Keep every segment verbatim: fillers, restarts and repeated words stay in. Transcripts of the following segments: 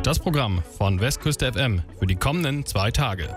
Das Programm von Westküste F M für die kommenden zwei Tage.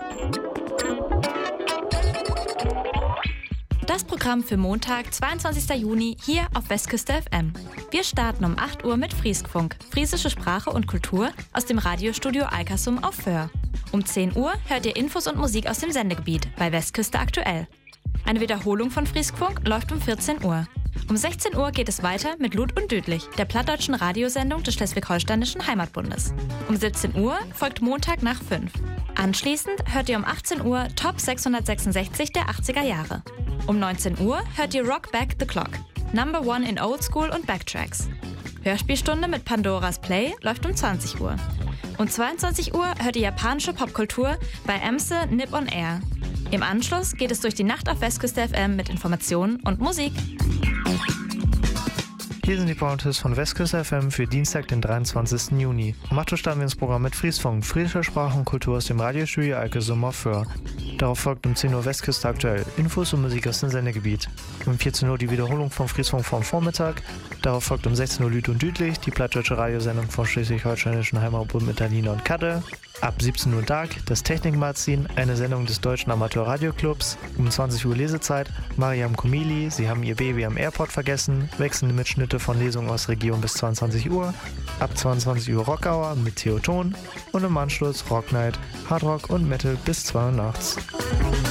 Das Programm für Montag, zweiundzwanzigsten Juni, hier auf Westküste F M. Wir starten um acht Uhr mit Frieskfunk, friesische Sprache und Kultur aus dem Radiostudio Alkersum auf Föhr. Um zehn Uhr hört ihr Infos und Musik aus dem Sendegebiet bei Westküste aktuell. Eine Wiederholung von Frieskfunk läuft um vierzehn Uhr. Um sechzehn Uhr geht es weiter mit Lud und Düdlich, der plattdeutschen Radiosendung des Schleswig-Holsteinischen Heimatbundes. Um siebzehn Uhr folgt Montag nach fünf. Anschließend hört ihr um achtzehn Uhr Top sechshundertsechsundsechzig der achtziger Jahre. Um neunzehn Uhr hört ihr Rock Back the Clock, Number One in Old School und Backtracks. Hörspielstunde mit Pandoras Play läuft um zwanzig Uhr. Um zweiundzwanzig Uhr hört ihr japanische Popkultur bei Emse Nip on Air. Im Anschluss geht es durch die Nacht auf Westküste F M mit Informationen und Musik. Hier sind die Pointers von Westküste F M für Dienstag, den dreiundzwanzigsten Juni. Um acht Uhr starten wir ins Programm mit Friesfunk, friesischer Sprache und Kultur aus dem Radiostudio Alkersum auf Föhr. Darauf folgt um zehn Uhr Westküste aktuell, Infos und Musik aus dem Sendegebiet. Um vierzehn Uhr die Wiederholung vom Friesfunk vom Vormittag. Darauf folgt um sechzehn Uhr Lüd und Düdlich, die plattdeutsche Radiosendung vom Schleswig-Holsteinischen Heimatbund mit Alina und Kadde. Ab siebzehn Uhr Dark, das Technikmagazin, eine Sendung des Deutschen Amateur-Radioclubs. Um zwanzig Uhr Lesezeit, Mariam Komili, Sie haben Ihr Baby am Airport vergessen. Wechselnde Mitschnitte von Lesungen aus Region bis zweiundzwanzig Uhr. Ab zweiundzwanzig Uhr Rockhour mit Theoton. Und im Anschluss Rock Night, Hardrock und Metal bis zwei Uhr nachts.